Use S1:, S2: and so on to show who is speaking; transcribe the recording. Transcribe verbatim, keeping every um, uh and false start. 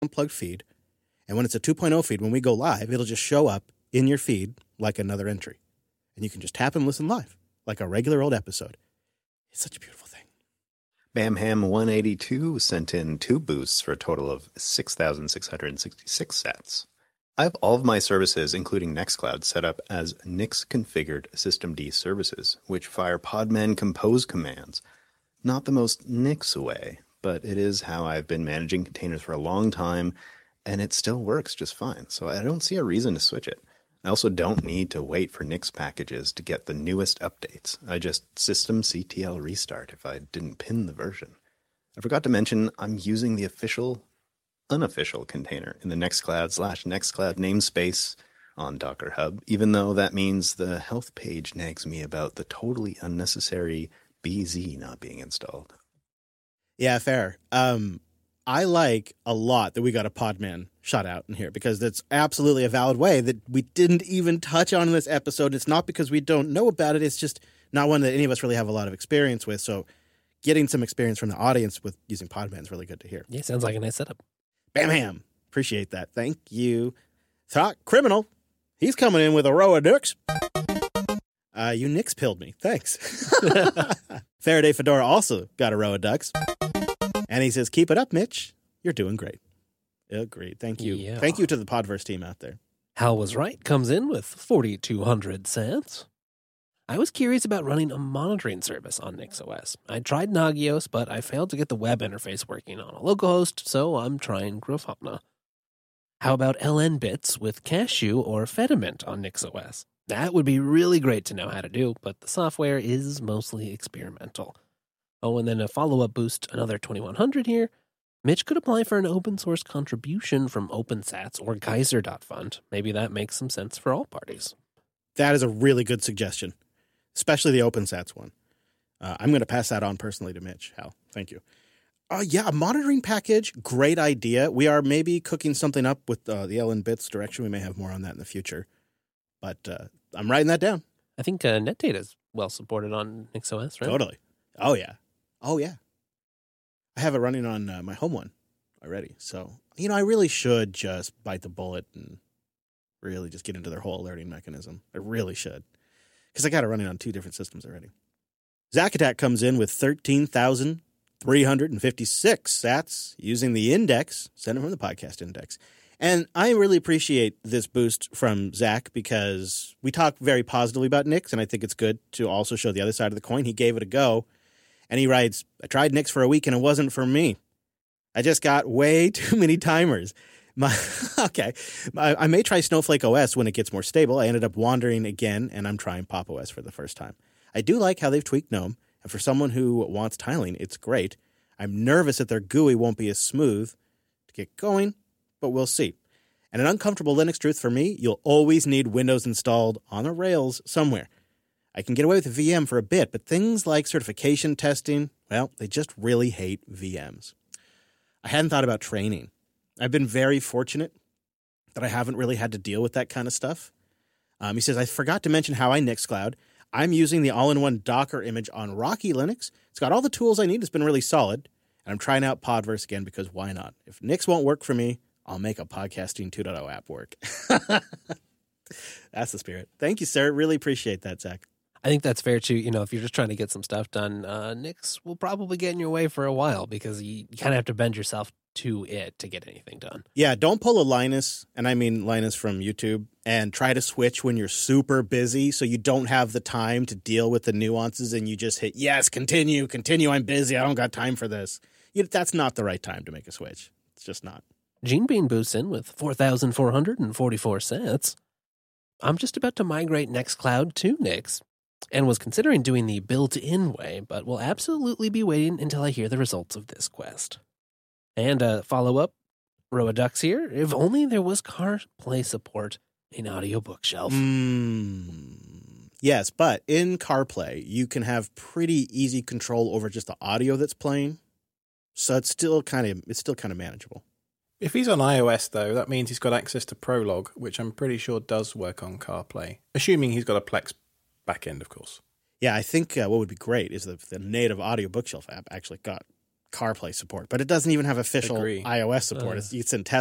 S1: unplugged feed. And when it's a two point oh feed, when we go live, it'll just show up in your feed like another entry. And you can just tap and listen live, like a regular old episode. It's such a beautiful thing.
S2: Bamham one eighty-two sent in two boosts for a total of six thousand six hundred sixty-six sats. I have all of my services, including Nextcloud, set up as Nix configured systemd services, which fire Podman compose commands. Not the most Nix way, but it is how I've been managing containers for a long time, and it still works just fine, so I don't see a reason to switch it. I also don't need to wait for Nix packages to get the newest updates. I just systemctl restart if I didn't pin the version. I forgot to mention I'm using the official unofficial container in the Nextcloud slash Nextcloud namespace on Docker Hub, even though that means the health page nags me about the totally unnecessary B Z not being installed.
S1: Yeah, fair. Um, I like a lot that we got a Podman shout out in here because that's absolutely a valid way that we didn't even touch on in this episode. It's not because we don't know about it. It's just not one that any of us really have a lot of experience with. So getting some experience from the audience with using Podman is really good to hear.
S3: Yeah, sounds like a nice setup.
S1: Bam ham. Appreciate that. Thank you. Thought Criminal. He's coming in with a row of dicks. Uh, you Nix pilled me. Thanks. Faraday Fedora also got a row of ducks. And he says, keep it up, Mitch. You're doing great. Agreed. Thank you.
S3: Yeah.
S1: Thank you to the Podverse team out there.
S3: Hal was right comes in with forty-two hundred cents. I was curious about running a monitoring service on NixOS. I tried Nagios, but I failed to get the web interface working on a localhost, so I'm trying Grafana. How about L N bits with Cashew or Fedimint on NixOS? That would be really great to know how to do, but the software is mostly experimental. Oh, and then a follow-up boost, another twenty-one hundred here. Mitch could apply for an open-source contribution from OpenSats or Geyser dot fund. Maybe that makes some sense for all parties.
S1: That is a really good suggestion, especially the OpenSats one. Uh, I'm going to pass that on personally to Mitch. Hal, thank you. Uh, yeah, a monitoring package, great idea. We are maybe cooking something up with uh, the L N bits direction. We may have more on that in the future. But uh, I'm writing that down.
S3: I think uh, Netdata is well supported on NixOS, right?
S1: Totally. Oh, yeah. Oh, yeah. I have it running on uh, my home one already. So, you know, I really should just bite the bullet and really just get into their whole alerting mechanism. I really should. Because I got it running on two different systems already. Zack Attack comes in with thirteen thousand three hundred fifty-six sats using the index, sent it from the podcast index. And I really appreciate this boost from Zach because we talk very positively about Nix, and I think it's good to also show the other side of the coin. He gave it a go. And he writes, I tried Nix for a week and it wasn't for me. I just got way too many timers. My, okay, I, I may try Snowflake O S when it gets more stable. I ended up wandering again, and I'm trying Pop! O S for the first time. I do like how they've tweaked GNOME, and for someone who wants tiling, it's great. I'm nervous that their G U I won't be as smooth to get going, but we'll see. And an uncomfortable Linux truth for me, you'll always need Windows installed on a Rails somewhere. I can get away with a V M for a bit, but things like certification testing, well, they just really hate V Ms. I hadn't thought about training. I've been very fortunate that I haven't really had to deal with that kind of stuff. Um, he says, I forgot to mention how I Nixcloud. I'm using the all-in-one Docker image on Rocky Linux. It's got all the tools I need. It's been really solid. And I'm trying out Podverse again because why not? If Nix won't work for me, I'll make a podcasting two point oh app work. That's the spirit. Thank you, sir. Really appreciate that, Zach.
S3: I think that's fair too. You know, if you're just trying to get some stuff done, uh, Nix will probably get in your way for a while because you, you kind of have to bend yourself to it to get anything done.
S1: Yeah, don't pull a Linus, and I mean Linus from YouTube, and try to switch when you're super busy so you don't have the time to deal with the nuances and you just hit, yes, continue, continue, I'm busy, I don't got time for this. You, that's not the right time to make a switch. It's just not.
S3: Gene Bean boosts in with four thousand four hundred forty-four cents. I'm just about to migrate Nextcloud to Nix. And was considering doing the built-in way, but will absolutely be waiting until I hear the results of this quest. And a follow-up, row of ducks here. If only there was CarPlay support in Audio Bookshelf.
S1: Mm, yes, but in CarPlay, you can have pretty easy control over just the audio that's playing. So it's still kind of it's still kind of manageable.
S4: If he's on iOS, though, that means he's got access to Prolog, which I'm pretty sure does work on CarPlay, assuming he's got a Plex backend, of course.
S1: Yeah, I think uh, what would be great is if the native Audio Bookshelf app actually got CarPlay support, but it doesn't even have official
S4: Agree.
S1: iOS support.
S3: Uh.
S1: It's, it's in